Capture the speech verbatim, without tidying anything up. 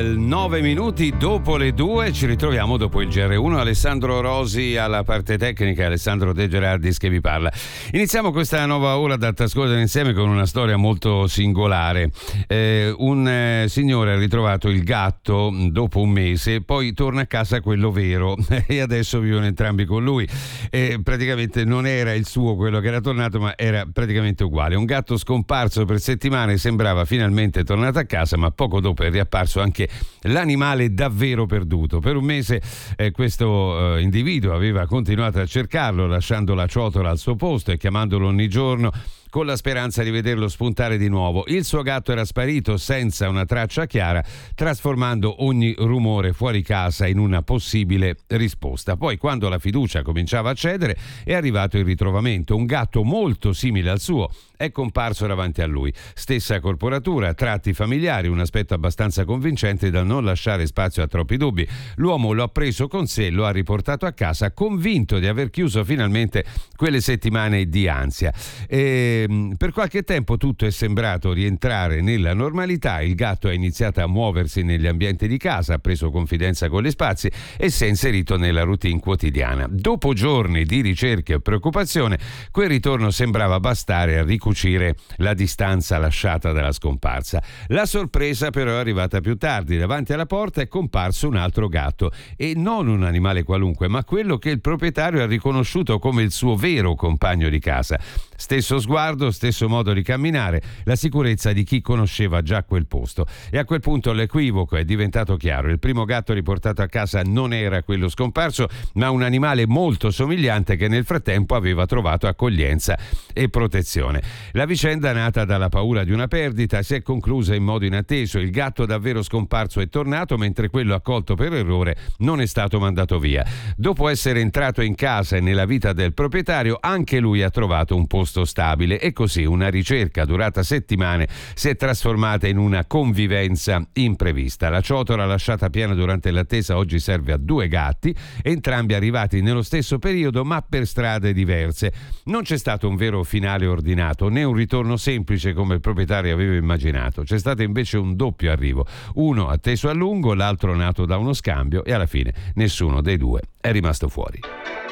nove minuti dopo le due, ci ritroviamo dopo il G R uno. Alessandro Rosi alla parte tecnica, Alessandro De Gerardis che vi parla. Iniziamo questa nuova ora da trascorrere insieme con una storia molto singolare. Eh, un eh, signore ha ritrovato il gatto dopo un mese, poi torna a casa quello vero e adesso vivono entrambi con lui. Eh, praticamente non era il suo quello che era tornato, ma era praticamente uguale. Un gatto scomparso per settimane, sembrava finalmente tornato a casa, ma poco dopo è riapparso anche l'animale davvero perduto. Per un mese eh, questo eh, individuo aveva continuato a cercarlo, lasciando la ciotola al suo posto e chiamandolo ogni giorno con la speranza di vederlo spuntare di nuovo. Il suo gatto era sparito senza una traccia chiara, trasformando ogni rumore fuori casa in una possibile risposta. Poi, quando la fiducia cominciava a cedere, è arrivato il ritrovamento. Un gatto molto simile al suo è comparso davanti a lui. Stessa corporatura, tratti familiari, un aspetto abbastanza convincente da non lasciare spazio a troppi dubbi. L'uomo lo ha preso con sé, lo ha riportato a casa, convinto di aver chiuso finalmente quelle settimane di ansia. E per qualche tempo tutto è sembrato rientrare nella normalità. Il gatto ha iniziato a muoversi negli ambienti di casa, ha preso confidenza con gli spazi e si è inserito nella routine quotidiana. Dopo giorni di ricerche e preoccupazione, quel ritorno sembrava bastare a ricucire la distanza lasciata dalla scomparsa. La sorpresa però è arrivata più tardi. Davanti alla porta è comparso un altro gatto, e non un animale qualunque, ma quello che il proprietario ha riconosciuto come il suo vero compagno di casa. Stesso sguardo, stesso modo di camminare, la sicurezza di chi conosceva già quel posto. E a quel punto l'equivoco è diventato chiaro. Il primo gatto riportato a casa non era quello scomparso, ma un animale molto somigliante che nel frattempo aveva trovato accoglienza e protezione. La vicenda, nata dalla paura di una perdita, si è conclusa in modo inatteso. Il gatto davvero scomparso è tornato, mentre quello accolto per errore non è stato mandato via. Dopo essere entrato in casa e nella vita del proprietario, anche lui ha trovato un posto stabile, e così una ricerca durata settimane si è trasformata in una convivenza imprevista. La ciotola lasciata piena durante l'attesa oggi serve a due gatti, entrambi arrivati nello stesso periodo ma per strade diverse. Non c'è stato un vero finale ordinato, né un ritorno semplice come il proprietario aveva immaginato. C'è stato invece un doppio arrivo, uno atteso a lungo, l'altro nato da uno scambio, e alla fine nessuno dei due è rimasto fuori.